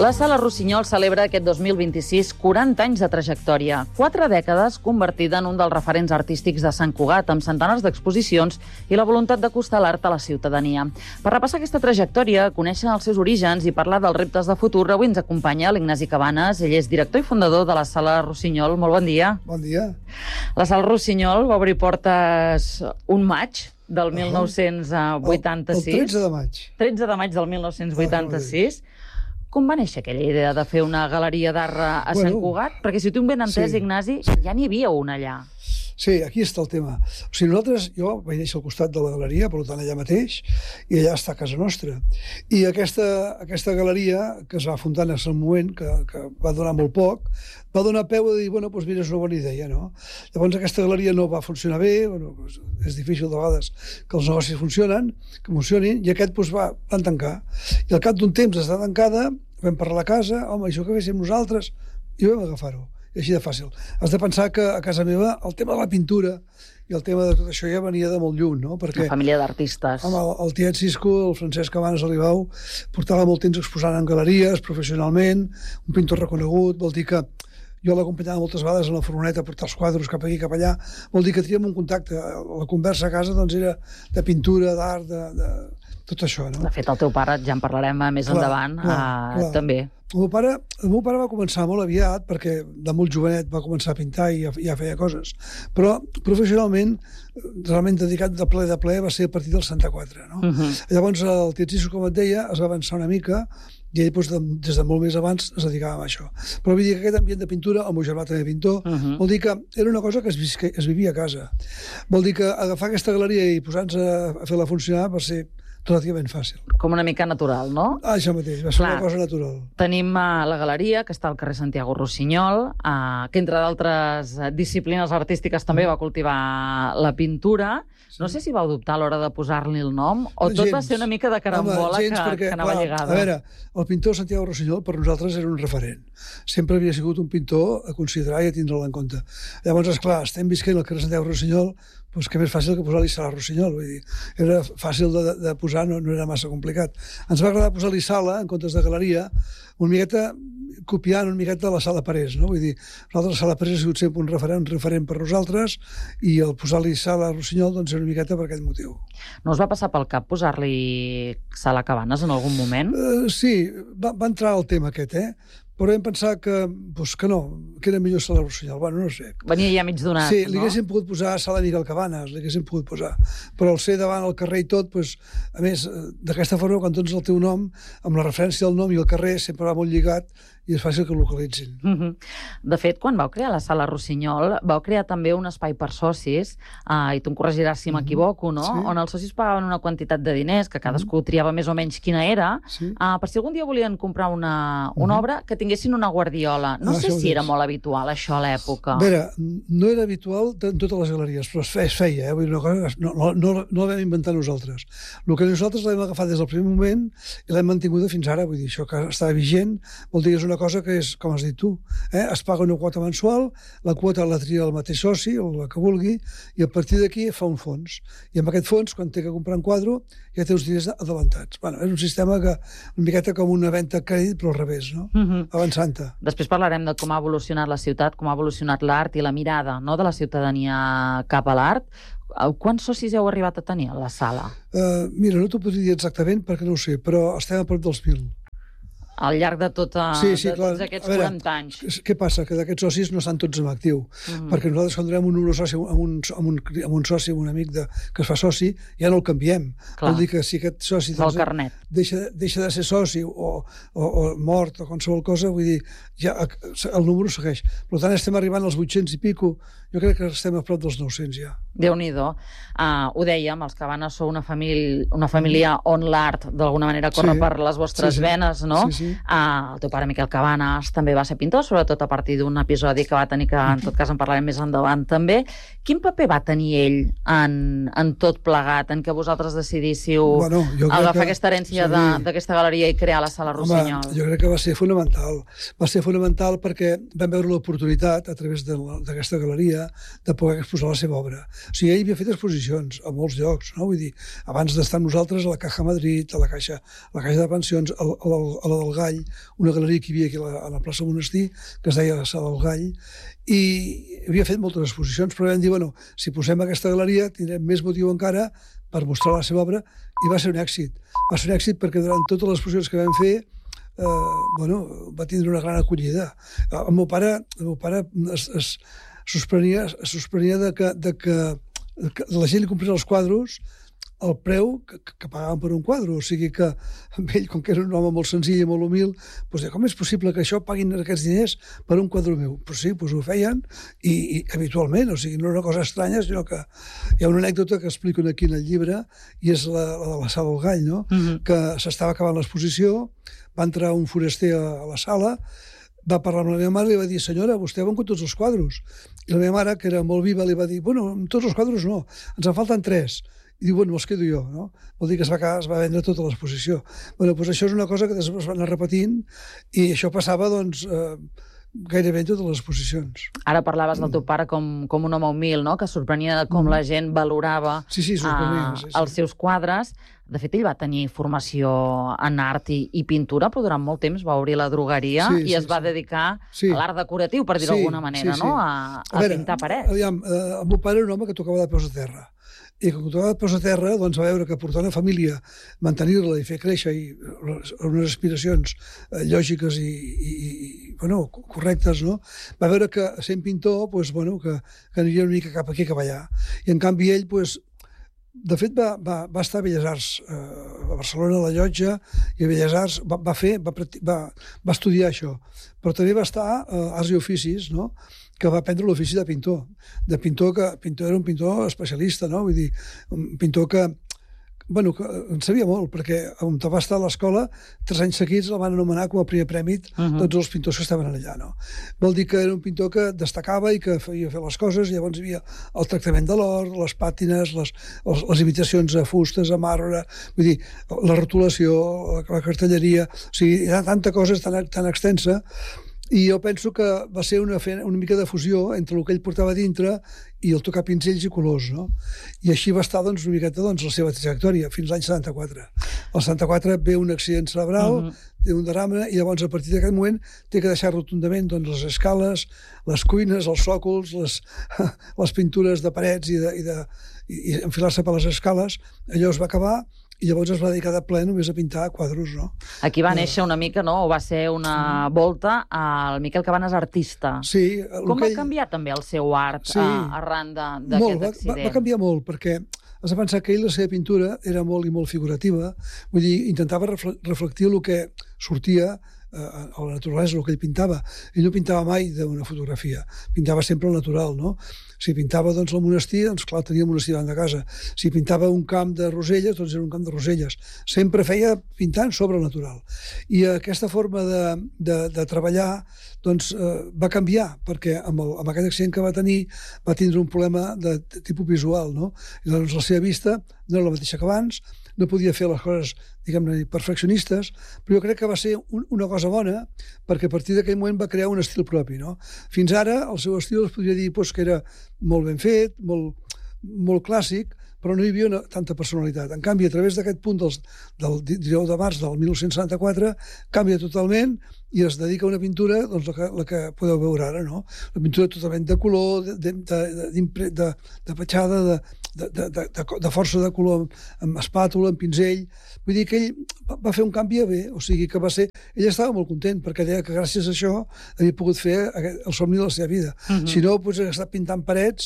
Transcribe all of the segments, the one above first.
La Sala Rossinyol celebra aquest 2026 40 anys de trajectòria, 4 dècades convertida en un dels referents artístics de Sant Cugat, amb centenars d'exposicions i la voluntat d'acostar l'art a la ciutadania. Per repassar aquesta trajectòria, conèixer els seus orígens i parlar dels reptes de futur, avui ens acompanya l'Ignasi Cabanes. Ell és director i fundador de la Sala Rossinyol. Molt bon dia. Bon dia. La Sala Rossinyol va obrir portes un maig del 1986. El 13 de maig. 13 de maig del 1986. Com va néixer aquella idea de fer una galeria d'art a Sant Cugat? Perquè si ho tinc ben entès, Ignasi, ja n'hi havia una allà. Sí, aquí està el tema. O sigui, jo vaig néixer al costat de la galeria, per tant allà mateix, i allà està a casa nostra. I aquesta galeria, que es va fundar en el moment, que va donar molt poc, va donar peu a dir, bueno, doncs mira, és una bona idea, no? Llavors aquesta galeria no va funcionar bé, bueno, és difícil de vegades que els negocis funcionin, i aquest van tancar. I al cap d'un temps d'estar tancada, vam parlar a casa, home, això que féssim nosaltres, i vam agafar-ho. I així de fàcil. Has de pensar que a casa meva el tema de la pintura i el tema de tot això ja venia de molt lluny, no? Perquè, una família d'artistes. Home, el tiet Cisco, el Francesc Cabanes Olivau, portava molt temps exposant en galeries, professionalment, un pintor reconegut, vol dir que jo l'acompanyava moltes vegades en la furgoneta a portar els quadres cap aquí, cap allà, vol dir que teníem un contacte. La conversa a casa doncs era de pintura, d'art, de tot això, no? De fet, el teu pare, ja en parlarem més endavant, també. El meu pare va començar molt aviat, perquè de molt jovenet va començar a pintar i ja feia coses. Però professionalment, realment dedicat de ple va ser a partir del 64, no? Llavors el tiet Cisco, com et deia, es va avançar una mica i ell, des de molt més abans, es dedicava a això. Però vull dir que aquest ambient de pintura, el meu germà també pintor, vol dir que era una cosa que es vivia a casa. Vol dir que agafar aquesta galeria i posar-nos a fer-la funcionar va ser relativament fàcil. Com una mica natural, no? Això mateix, va ser una cosa natural. Tenim la galeria, que està al carrer Santiago Rossinyol, que entre d'altres disciplines artístiques també va cultivar la pintura. No sé si vau dubtar a l'hora de posar-li el nom, o tot va ser una mica de carambola que anava lligada. A veure, el pintor Santiago Rossinyol per nosaltres era un referent. Sempre havia sigut un pintor a considerar i a tindre'l en compte. Llavors, esclar, estem visquent al carrer Santiago Rossinyol, doncs que més fàcil que posar-li Sala Rossinyol. Vull dir, era fàcil de posar, no era massa complicat. Ens va agradar posar-li Sala en comptes de galeria, una miqueta copiant una miqueta de la Sala Parés, no? Vull dir, nosaltres la Sala Parés ha sigut sempre un referent per nosaltres, i el posar-li Sala Rossinyol doncs era una miqueta per aquest motiu. No us va passar pel cap posar-li Sala Cabanes en algun moment? Sí, va entrar el tema aquest, però vam pensar que no, que era millor Sala Rossinyol. Bueno, no sé. Venia ja mig donat, sí, li haguéssim pogut posar Sala Miguel Cabanes, li haguéssim pogut posar. Però al ser davant el carrer i tot, a més, d'aquesta forma, quan dones el teu nom, amb la referència del nom i el carrer, sempre va molt lligat i és fàcil que el localitzin. De fet, quan vau crear la Sala Rossinyol, vau crear també un espai per socis, i tu em corregiràs si m'equivoco, no? On els socis pagaven una quantitat de diners, que cadascú triava més o menys quina era, per si algun dia volien comprar una obra, que tinguessin una guardiola. No sé si era molt habitual, això, a l'època. A veure, no era habitual en totes les galeries, però es feia, vull dir, una cosa que no la vam inventar nosaltres. El que nosaltres l'hem agafat des del primer moment i l'hem mantinguda fins ara, vull dir, això que està vigent, vol dir que és una cosa que és, com has dit tu, es paga una quota mensual, la quota la tria el mateix soci, o la que vulgui, i a partir d'aquí fa un fons. I amb aquest fons, quan té que comprar un quadre, ja té uns diners adelantats. Bueno, és un sistema que una miqueta com una venda a crèdit, però al revés, no? Avançant-te. Després parlarem de com ha evolucionat la ciutat, com ha evolucionat l'art i la mirada, no?, de la ciutadania cap a l'art. Quants socis heu arribat a tenir a la sala? Mira, no t'ho podria dir exactament perquè no ho sé, però estem a prop dels 1.000. Al llarg de tots aquests 40 anys. Què passa? Que d'aquests socis no estan tots en actiu. Perquè nosaltres, quan donem un número soci amb un soci, amb un amic que es fa soci, ja no el canviem. Vol dir que si aquest soci deixa de ser soci o mort o qualsevol cosa, vull dir, ja el número segueix. Per tant, estem arribant als 800 i pico. Jo crec que estem a prop dels 900 ja. Déu-n'hi-do. Ho dèiem, els Cabanes sou una família on l'art d'alguna manera corre per les vostres venes, no? El teu pare Miquel Cabanes també va ser pintor, sobretot a partir d'un episodi que va tenir, que en tot cas en parlarem més endavant també. Quin paper va tenir ell en tot plegat, en què vosaltres decidíssiu agafar aquesta herència d'aquesta galeria i crear la Sala Rossinyol? Jo crec que va ser fonamental. Va ser fonamental perquè vam veure l'oportunitat a través d'aquesta galeria de poder exposar la seva obra. O sigui, ell havia fet exposicions a molts llocs, no? Vull dir, abans d'estar amb nosaltres a la Caja Madrid, a la Caixa de Pensions, a la del del Gall, una galeria que hi havia aquí a la plaça Monestir, que es deia la Sala del Gall, i havia fet moltes exposicions, però vam dir, bueno, si posem aquesta galeria tindrem més motiu encara per mostrar la seva obra, i va ser un èxit. Va ser un èxit perquè durant totes les exposicions que vam fer va tindre una gran acollida. El meu pare es sorprenia de que la gent li comprés els quadres el preu que pagaven per un quadre. O sigui que ell, com que era un home molt senzill i molt humil, doncs com és possible que això paguin aquests diners per un quadre meu? Doncs sí, ho feien i habitualment, o sigui, no era una cosa estranya, sinó que hi ha una anècdota que explico aquí en el llibre i és la de la Sala del Gall, no? Que s'estava acabant l'exposició, va entrar un foraster a la sala, va parlar amb la meva mare i li va dir, senyora, vostè ha vengut tots els quadres. I la meva mare, que era molt viva, li va dir, bueno, tots els quadres no, ens en falten 3. I diu, bueno, me'ls quedo jo, no? Vol dir que es va vendre tota l'exposició. Bueno, doncs això és una cosa que després va anar repetint i això passava, doncs, gairebé en totes les exposicions. Ara parlaves del teu pare com un home humil, no? Que sorprenia com la gent valorava els seus quadres. De fet, ell va tenir formació en art i pintura, però durant molt temps va obrir la drogueria i es va dedicar a l'art decoratiu, per dir-ho d'alguna manera, no? A pintar parets. Aviam, el meu pare era un home que tocava de peus a terra. I quan tocava de peus a terra, doncs va veure que portar una família, mantenir-la i fer créixer unes aspiracions lògiques i correctes, no? Va veure que sent pintor, que aniria una mica cap aquí, cap allà. I en canvi ell, de fet, va estar a Belles Arts, a Barcelona, a la Llotja, i a Belles Arts va estudiar això. Però també va estar a Arts i Oficis, no?, que va aprendre l'ofici de pintor. Era un pintor especialista, no? Vull dir, un pintor que en sabia molt, perquè on va estar a l'escola, 3 anys seguits el van anomenar com a primer premi tots els pintors que estaven allà, no? Vol dir que era un pintor que destacava i que feia fer les coses, i llavors hi havia el tractament de l'or, les pàtines, les imitacions a fustes, a marbre, vull dir, la rotulació, la cartelleria, o sigui, hi ha tanta cosa tan extensa. I jo penso que va ser una mica de fusió entre el que ell portava dintre i el tocar pinzells i colors, no? I així va estar, doncs, una miqueta, la seva trajectòria, fins l'any 74. Al 74 ve un accident cerebral, té un derrame, i llavors, a partir d'aquest moment, té que deixar rotundament les escales, les cuines, els sòcols, les pintures de parets i enfilar-se per les escales. Allò es va acabar, i llavors es va dedicar de ple només a pintar quadros, no? Aquí va néixer una mica, no?, o va ser una volta al Miquel Cabanes artista. Sí. Com va canviar també el seu art arran d'aquest accident? Va canviar molt, perquè has de pensar que ell, la seva pintura, era molt i molt figurativa. Vull dir, intentava reflectir el que sortia a la naturalesa, el que ell pintava. Ell no pintava mai d'una fotografia, pintava sempre el natural, no? Si pintava, doncs, el monestir, doncs, clar, tenia el monestir davant de casa. Si pintava un camp de roselles, doncs era un camp de roselles. Sempre feia pintant sobre el natural. I aquesta forma de treballar, doncs, va canviar, perquè amb aquest accident que va tenir, va tindre un problema de tipus visual, no? I doncs la seva vista no era la mateixa que abans, no podia fer les coses, diguem-ne, perfeccionistes, però jo crec que va ser una cosa bona, perquè a partir d'aquell moment va crear un estil propi, no? Fins ara, el seu estil es podria dir que era molt ben fet, molt clàssic, però no hi havia tanta personalitat. En canvi, a través d'aquest punt del 19 de març del 1974, canvia totalment i es dedica a una pintura, doncs, la que podeu veure ara, no? La pintura totalment de color, de petjada, de força de color, amb espàtula, amb pinzell. Vull dir que ell va fer un canvi a bé, o sigui que va ser... Ell estava molt content, perquè deia que gràcies a això havia pogut fer el somni de la seva vida. Si no, potser hagués estat pintant parets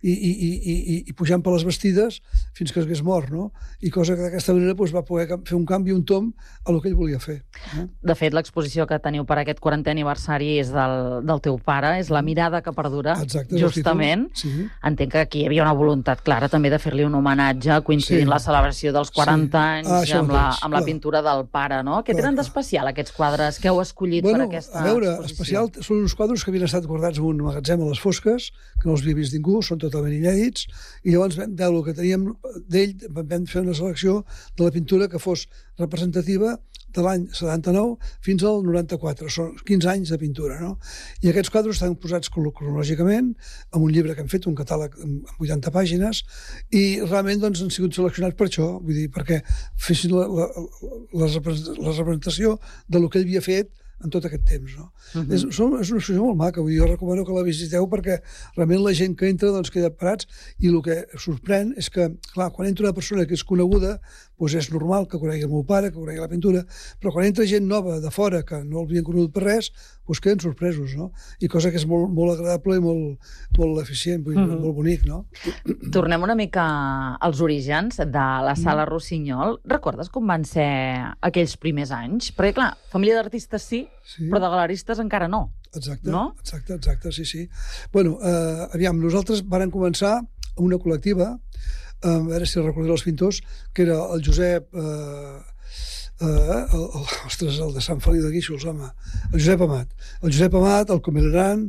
i pujant per les bastides fins que s'hagués mort, no? I cosa que d'aquesta manera va poder fer un canvi, un tomb a el que ell volia fer. De fet, l'exposició que teniu per aquest 40è aniversari és del teu pare, és La mirada que perdura, justament. Entenc que aquí hi havia una voluntat clara també de fer-li un homenatge coincidint la celebració dels 40 anys amb la pintura del pare, no? Què tenen d'especial aquests quadres que heu escollit per aquesta exposició? A veure, especial són uns quadres que havien estat guardats en un magatzem a les fosques, que no els havia vist ningú, són totalment inèdits, i llavors vam veure el que teníem d'ell, vam fer una selecció de la pintura que fos representativa de l'any 79 fins al 94. Són 15 anys de pintura, no? I aquests quadres estan posats cronològicament en un llibre que hem fet, un catàleg amb 80 pàgines, i realment doncs, han sigut seleccionats per això, vull dir, perquè fessin la representació del que ell havia fet en tot aquest temps, no? És una exposició molt maca, vull dir, jo recomano que la visiteu perquè realment la gent que entra doncs queda parats, i el que sorprèn és que, clar, quan entra una persona que és coneguda, doncs és normal que conegui el meu pare, que conegui la pintura, però quan entra gent nova de fora que no l'havien conegut per res, doncs queden sorpresos, no? I cosa que és molt, molt agradable i molt eficient, vull dir, molt bonic, no? Tornem una mica als orígens de la Sala Rossinyol. Recordes com van ser aquells primers anys? Perquè, clar, família d'artistes sí, però de galeristes encara no. Exacte, no? Exacte, sí. Bueno, aviam, nosaltres vàrem començar amb una col·lectiva, a veure si recordaré els pintors, que era el Josep... ostres, el de Sant Feliu de Guíxols, home, el Josep Amat, el Comeleran,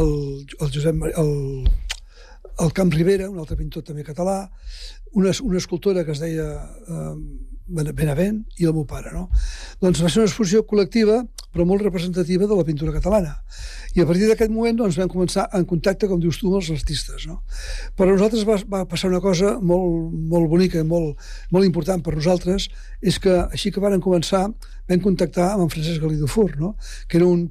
el Camp Rivera, un altre pintor també català, una escultora que es deia Benavent, i el meu pare, no? Doncs va ser una exposició col·lectiva, però molt representativa de la pintura catalana. I a partir d'aquest moment doncs, vam començar en contacte, com dius tu, amb els artistes, no? Per a nosaltres va passar una cosa molt bonica, molt important per nosaltres, és que així que vàrem començar vam contactar amb en Francesc Galí Dufour, no? Que era un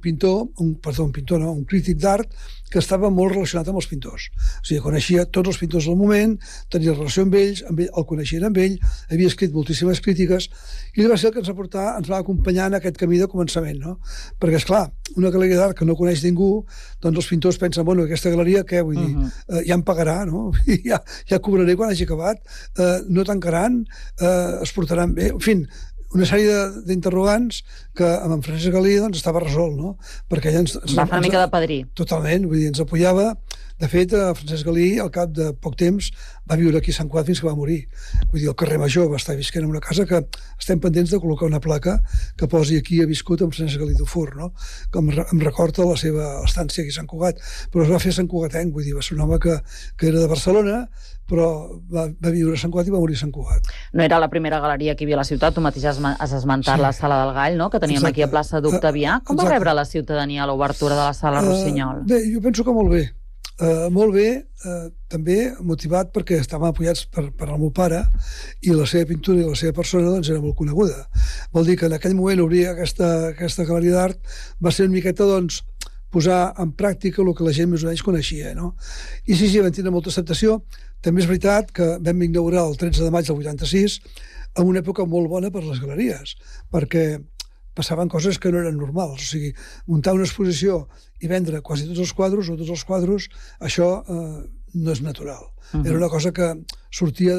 crític d'art que estava molt relacionat amb els pintors. O sigui, coneixia tots els pintors del moment, tenia relació amb ells, el coneixien amb ell, havia escrit moltíssimes crítiques, i va ser el que ens va acompanyar en aquest camí de començament, no? Perquè, esclar, una galeria d'art que no coneix ningú, doncs els pintors pensen, bueno, aquesta galeria, què? Vull dir, ja em pagarà, no? Ja cobraré quan hagi acabat, no tancaran, es portaran bé, en fi, una sèrie d'interrogants que amb en Francesc Galí doncs, estava resolt, no? Perquè ell va fer una mica de padrí. Totalment, vull dir, ens apoyava. De fet, Francesc Galí, al cap de poc temps, va viure aquí a Sant Cugat fins que va morir. Vull dir, al carrer Major va estar visquent en una casa que estem pendents de col·locar una placa que posi aquí ha viscut amb Francesc Galí Dufour, no? Que em recorda la seva estància aquí a Sant Cugat. Però es va fer Sant Cugatenc, vull dir, va ser un home que era de Barcelona, però va viure a Sant Cugat i va morir a Sant Cugat. No era la primera galeria que hi havia a la ciutat, tu mateix has esmentat la Sala del Gall, no? Que teníem aquí a plaça d'Octavià. Com va rebre la ciutadania l'obertura de la Sala Rossinyol? Bé, jo penso que molt bé. Molt bé, també motivat perquè estàvem apoyats per el meu pare i la seva pintura i la seva persona doncs, era molt coneguda. Vol dir que en aquell moment obrir aquesta galeria d'art va ser una miqueta doncs, posar en pràctica el que la gent més o menys coneixia, no? I sí, vam tenir molta acceptació. També és veritat que vam inaugurar el 13 de maig del 86 en una època molt bona per les galeries, perquè passaven coses que no eren normals. O sigui, muntar una exposició i vendre quasi tots els quadros o tots els quadros, això no és natural. Era una cosa que sortia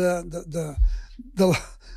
del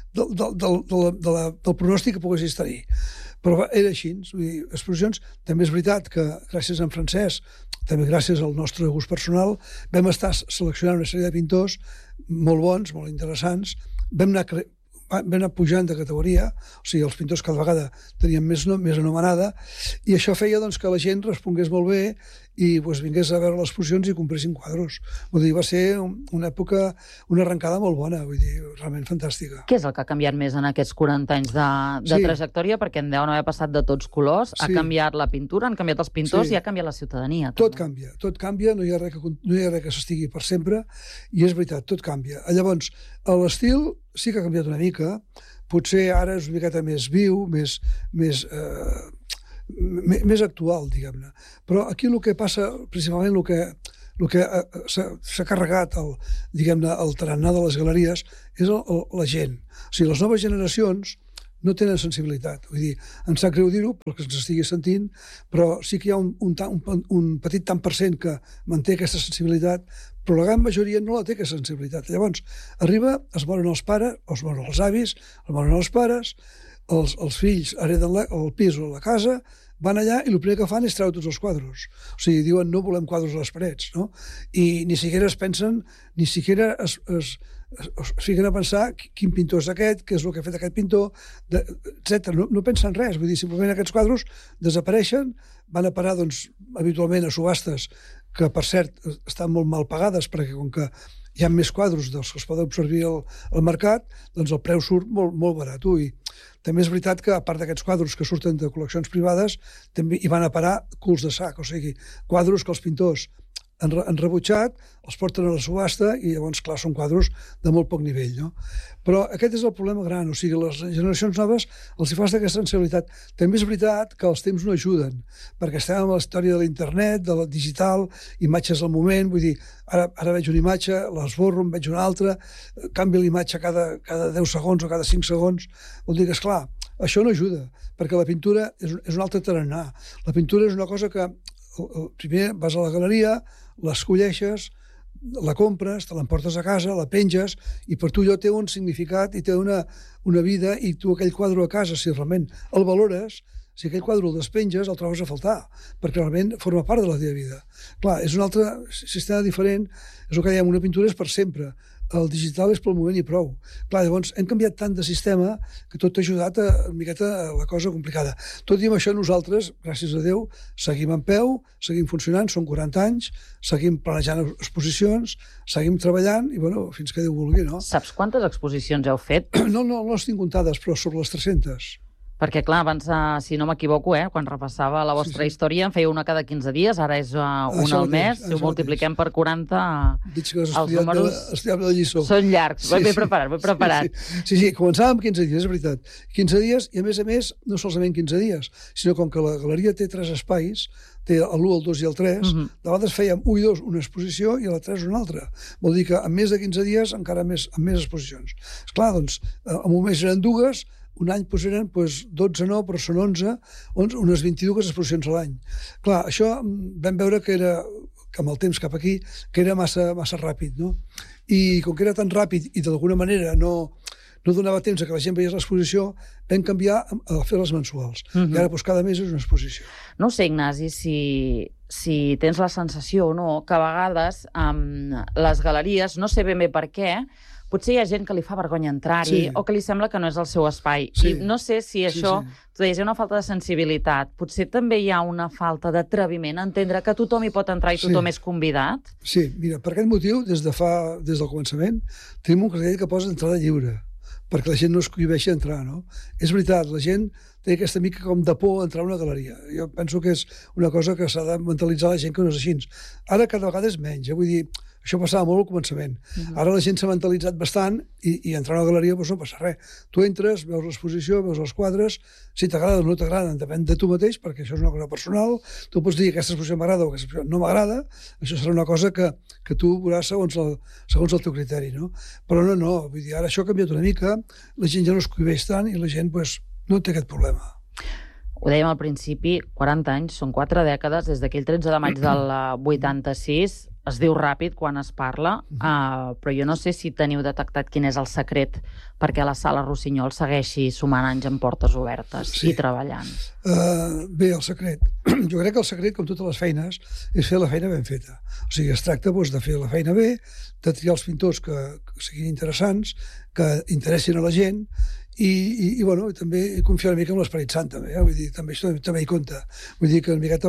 pronòstic que poguessis tenir. Però era així. Exposicions, també és veritat que gràcies a en Francesc, també gràcies al nostre gust personal, vam estar seleccionant una sèrie de pintors molt bons, molt interessants, vam anar pujant de categoria, o sigui, els pintors cada vegada tenien més anomenada, i això feia doncs, que la gent respongués molt bé i doncs, vingués a veure les exposicions i compressin quadros. Vull dir, va ser una època, una arrencada molt bona, vull dir, realment fantàstica. Què és el que ha canviat més en aquests 40 anys de trajectòria? Perquè en deuen haver passat de tots colors, ha canviat la pintura, han canviat els pintors i ha canviat la ciutadania. Tot canvia, no hi ha res que s'estigui per sempre, i és veritat, tot canvia. Llavors, l'estil sí que ha canviat una mica, potser ara és una miqueta més viu, més actual, diguem-ne. Però aquí el que passa, principalment el que s'ha carregat el tarannà de les galeries és la gent. O sigui, les noves generacions no tenen sensibilitat. Vull dir, em sap greu dir-ho perquè ens estigui sentint, però sí que hi ha un petit tant % que manté aquesta sensibilitat, però la gran majoria no la té, aquesta sensibilitat. Llavors, arriba, es moren els pares, o es moren els avis, es moren els pares, els fills hereden el pis o la casa, van allà i el primer que fan és treure tots els quadros. O sigui, diuen no volem quadros a les parets, no? I ni siquiera es pensen, ni siquiera es fiquen a pensar quin pintor és aquest, què és el que ha fet aquest pintor, etc. No pensen res, vull dir, simplement aquests quadros desapareixen, van a parar, doncs, habitualment a subhastes que, per cert, estan molt mal pagades, perquè com que hi ha més quadros dels que es poden observar al mercat, doncs el preu surt molt, molt barat. I també és veritat que, a part d'aquests quadros que surten de col·leccions privades, també hi van a parar culs de sac, o sigui, quadros que els pintors han rebutjat, els porten a la subhasta i llavors, clar, són quadros de molt poc nivell, no? Però aquest és el problema gran, o sigui, les generacions noves els hi falta aquesta sensibilitat. També és veritat que els temps no ajuden, perquè estem amb la història de l'internet, de la digital, imatges al moment, vull dir, ara veig una imatge, l'esborro, en veig una altra, canvia l'imatge cada 10 segons o cada 5 segons, vol dir que, esclar, això no ajuda, perquè la pintura és un altre tarannà. La pintura és una cosa que primer vas a la galeria, l'escolleixes, la compres, te l'emportes a casa, la penges, i per tu allò té un significat i té una vida, i tu aquell quadre a casa, si realment el valores, si aquell quadre el despenges, el trobes a faltar, perquè realment forma part de la teva vida. Clar, és un altre sistema diferent, és el que dèiem, una pintura és per sempre, el digital és pel moment i prou. Clar, llavors hem canviat tant de sistema que tot ha ajudat una miqueta a la cosa complicada. Tot i amb això nosaltres, gràcies a Déu, seguim en peu, seguim funcionant, són 40 anys, seguim planejant exposicions, seguim treballant i, bueno, fins que Déu vulgui, no? Saps quantes exposicions heu fet? No les tinc comptades, però sobre les 300. Perquè, clar, abans, si no m'equivoco, quan repassava la vostra història, en feia una cada 15 dies, ara és una al mes, si ho multipliquem per 40, els números són llargs. Vull preparat. Sí, començàvem amb 15 dies, és veritat. 15 dies, i a més, no solament 15 dies, sinó com que la galeria té 3 espais, té l'1, el 2 i el 3, de vegades fèiem 1 i 2 una exposició i a la 3 una altra. Vol dir que en més de 15 dies encara amb més exposicions. Esclar, doncs, en un mes eren 2, un any eren 12 no, però són 11, unes 22 exposicions a l'any. Clar, això vam veure que amb el temps cap aquí, que era massa ràpid, no? I com que era tan ràpid i d'alguna manera no donava temps a que la gent veiés l'exposició, vam canviar a fer les mensuals. I ara cada mes és una exposició. No sé, Ignasi, si tens la sensació o no, que a vegades les galeries, no sé ben bé per què, potser hi ha gent que li fa vergonya entrar-hi o que li sembla que no és el seu espai. I no sé si això, tu deies, hi ha una falta de sensibilitat. Potser també hi ha una falta d'atreviment a entendre que tothom hi pot entrar i tothom és convidat? Sí, mira, per aquest motiu, des del començament, tenim un cartell que posa entrada lliure, perquè la gent no es cohibeixi a entrar, no? És veritat, la gent té aquesta mica com de por a entrar a una galeria. Jo penso que és una cosa que s'ha de mentalitzar la gent que no és així. Ara cada vegada és menys, vull dir, això passava molt al començament. Ara la gent s'ha mentalitzat bastant i entrar a una galeria no passa res. Tu entres, veus l'exposició, veus els quadres, si t'agrada o no t'agrada, depèn de tu mateix, perquè això és una cosa personal. Tu pots dir aquesta exposició m'agrada o aquesta exposició no m'agrada, això serà una cosa que tu veuràs segons el teu criteri, no? Però no, vull dir, ara això ha canviat una mica, la gent ja no es cohibeix tant i la gent no té aquest problema. Ho dèiem al principi, 40 anys, són 4 dècades, des d'aquell 13 de maig del 86, es diu ràpid quan es parla, però jo no sé si teniu detectat quin és el secret perquè la Sala Rossinyol segueixi sumant anys en portes obertes i treballant. Bé, el secret. Jo crec que el secret, com totes les feines, és fer la feina ben feta. O sigui, es tracta de fer la feina bé, de triar els pintors que siguin interessants, que interessin a la gent, i també confiar una mica en l'Esperit Sant, també. Vull dir, també això també hi compta. Vull dir que una miqueta,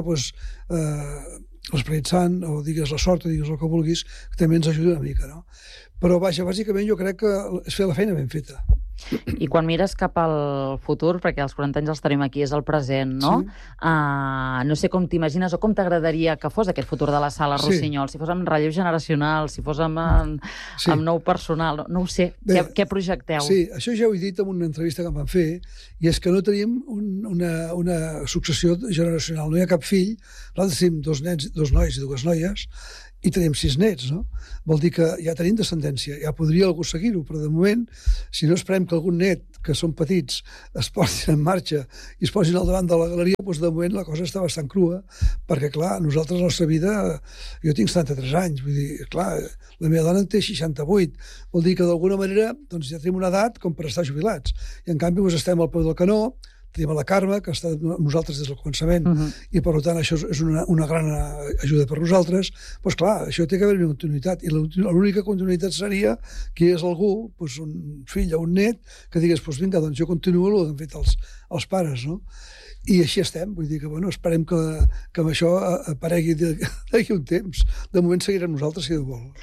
l'Esperit Sant, o digues la sort, o digues el que vulguis, que també ens ajuda una mica, no? Però, vaja, bàsicament jo crec que és fer la feina ben feta. I quan mires cap al futur, perquè els 40 anys els tenim aquí, és el present, no? No sé com t'imagines o com t'agradaria que fos aquest futur de la Sala Rossinyol, si fos amb relleu generacional, si fos amb nou personal, no ho sé. Què projecteu? Sí, això ja ho he dit en una entrevista que em van fer, i és que no tenim una successió generacional, no hi ha cap fill, nosaltres tenim 2 nois i 2 noies, i tenim 6 nets, no? Vol dir que ja tenim descendència, ja podria algú seguir-ho, però de moment, si no esperem que algun net, que són petits, es posin en marxa i es posin al davant de la galeria, doncs de moment la cosa està bastant crua, perquè, clar, nosaltres la nostra vida, jo tinc 73 anys, vull dir, clar, la meva dona en té 68, vol dir que d'alguna manera doncs ja tenim una edat com per estar jubilats, i en canvi estem al peu del canó, tenim a la Carme, que està amb nosaltres des del començament, i per tant això és una gran ajuda per nosaltres. Doncs clar, això té que haver una continuïtat, i l'única continuïtat seria que hi hagués algú, un fill o un net, que digués, vinga, doncs jo continuo el que han fet els pares, no? I així estem, vull dir que, esperem que amb això aparegui d'aquí un temps. De moment seguirem nosaltres, si Déu vol.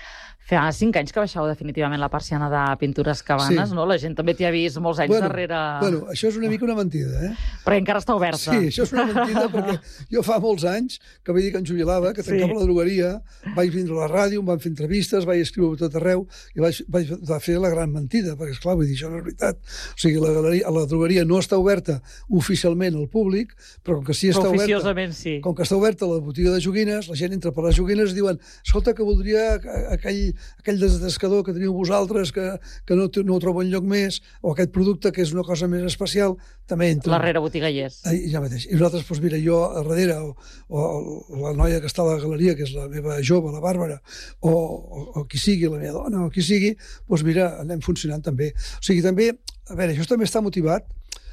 Fa 5 anys que baixeu definitivament la persiana de Pintures Cabanes, no? La gent també t'hi ha vist molts anys darrere... Bueno, això és una mica una mentida, Perquè encara està oberta. Sí, això és una mentida perquè jo fa molts anys que vaig dir que em jubilava, que tancava la drogueria, vaig vindre a la ràdio, em van fer entrevistes, vaig escriure tot arreu i vaig fer la gran mentida, perquè, esclar, vull dir, això no és veritat. O sigui, la drogueria no està oberta oficialment al públic, però com que sí està oberta... sí. Com que està oberta la botiga de joguines, la gent entra per les joguines i diuen escolta, que voldria aquell desdescador que teniu vosaltres, que no ho trobo enlloc més, o aquest producte que és una cosa més especial, també entra. La rere botiga hi és. Ja mateix. I nosaltres, doncs mira, jo a darrere, o la noia que està a la galeria, que és la meva jove, la Bàrbara, o qui sigui, la meva dona, o qui sigui, doncs mira, anem funcionant també. O sigui, també, a veure, això també està motivat,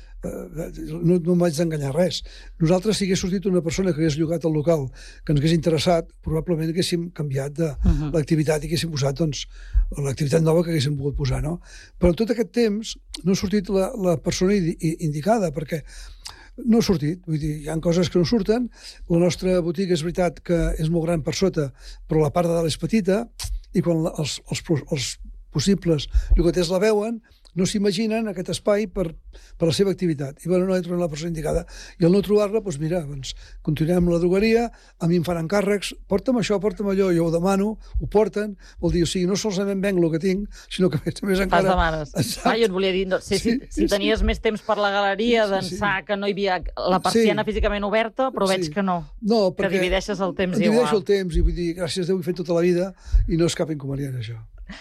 no em vaig d'enganyar res. Nosaltres, si hagués sortit una persona que hagués llogat el local, que ens hagués interessat, probablement haguéssim canviat de l'activitat i haguéssim posat l'activitat nova que haguéssim pogut posar, no? Però en tot aquest temps no ha sortit la persona indicada, perquè no ha sortit, vull dir, hi ha coses que no surten. La nostra botiga és veritat que és molt gran per sota, però la part de dalt és petita, i quan els possibles llogaters la veuen, no s'imaginen aquest espai per la seva activitat. I bueno, no he trobat la persona indicada. I al no trobar-la, doncs mira, continuem amb la drogueria, a mi em fan encàrrecs, porta'm això, porta'm allò, jo ho demano, ho porten, vol dir, o sigui, no solament venc el que tinc, sinó que més encara... Fas demanes. Jo et volia dir, si tenies més temps per la galeria, d'ençà que no hi havia la persiana físicament oberta, però veig que no, que divideixes el temps igual. Divideixo el temps i vull dir, gràcies a Déu, ho he fet tota la vida i no és cap inconvenient, això.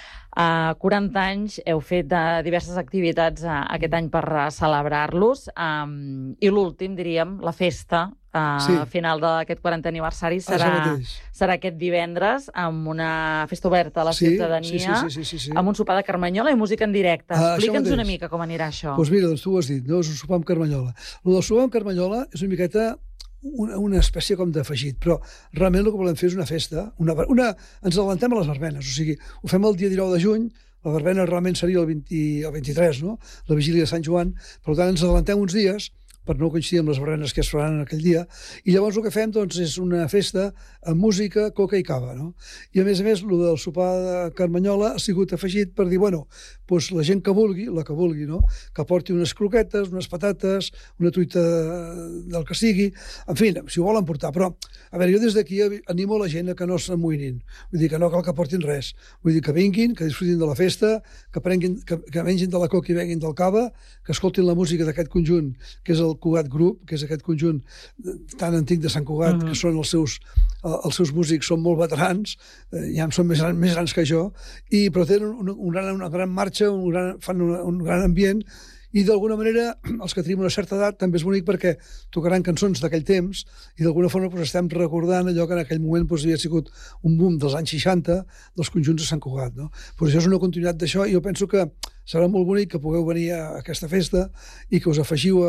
40 anys, heu fet diverses activitats aquest any per celebrar-los, i l'últim, diríem, la festa final d'aquest 40è aniversari serà aquest divendres, amb una festa oberta a la ciutadania, amb un sopar de carmanyola i música en directe. Explica'ns una mica com anirà això. Doncs mira, tu ho has dit, no? És un sopar amb carmanyola. El del sopar amb carmanyola és una miqueta una espècie com d'afegit, però realment el que volem fer és una festa. Ens avantem a les verbenes, o sigui, ho fem el dia 19 de juny, la verbena realment seria el 23, no? La vigília de Sant Joan, per tant ens avantem uns dies per no coincidir amb les verbenes que es faran en aquell dia, i llavors el que fem doncs, és una festa amb música, coca i cava, no? I a més, el del sopar de carmanyola ha sigut afegit per dir, bueno, doncs la gent que vulgui, no? Que porti unes croquetes, unes patates, una truita del que sigui, en fi, si ho volen portar, però, a veure, jo des d'aquí animo la gent a que no s'amoïnin, vull dir que no cal que portin res, vull dir que vinguin, que disfrutin de la festa, que mengin de la coca i beguin del cava, que escoltin la música d'aquest conjunt, que és el Cugat Group, que és aquest conjunt tan antic de Sant Cugat, que són els seus músics són molt veterans, ja són més grans que jo, però tenen una gran marxa, fan un gran ambient, i d'alguna manera els que tenim una certa edat també és bonic perquè tocaran cançons d'aquell temps i d'alguna forma estem recordant allò que en aquell moment havia sigut un boom dels anys 60 dels conjunts de Sant Cugat, no? Però això és una continuïtat d'això i jo penso que serà molt bonic que pugueu venir a aquesta festa i que us afegiu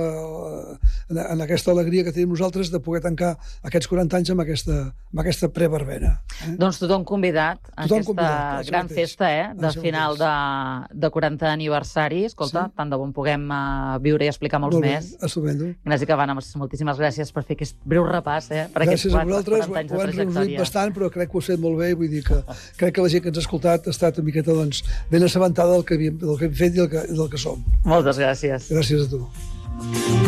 en aquesta alegria que tenim nosaltres de poder tancar aquests 40 anys amb aquesta preverbena. Doncs tothom convidat a aquesta gran festa de final de 40 aniversari. Escolta, tant de bon puguem viure i explicar molts més. Estupendo. Ignasi Cabanes, moltíssimes gràcies per fer aquest breu repàs per aquests 40 anys de trajectòria. Ho hem reduït bastant, però crec que ho has fet molt bé. Vull dir que crec que la gent que ens ha escoltat ha estat una miqueta ben assabentada del que hem fet i del que som. Moltes gràcies. Gràcies a tu.